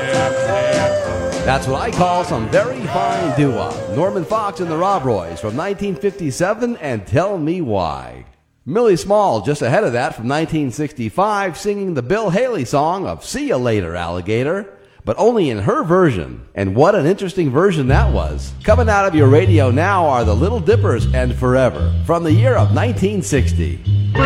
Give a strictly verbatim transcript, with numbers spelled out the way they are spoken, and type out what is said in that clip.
That's what I call some very fine doo-wop. Norman Fox and the Rob Roys from nineteen fifty-seven and Tell Me Why. Millie Small just ahead of that from nineteen sixty-five singing the Bill Haley song of See Ya Later, Alligator, but only in her version. And what an interesting version that was. Coming out of your radio now are the Little Dippers and Forever from the year of nineteen sixty.